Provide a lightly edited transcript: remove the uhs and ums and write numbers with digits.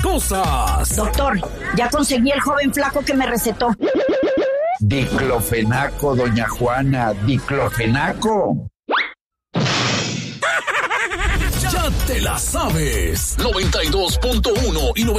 cosas. Doctor, ya conseguí el joven flaco que me recetó. Diclofenaco, doña Juana, diclofenaco. Ya te la sabes. 92.1 y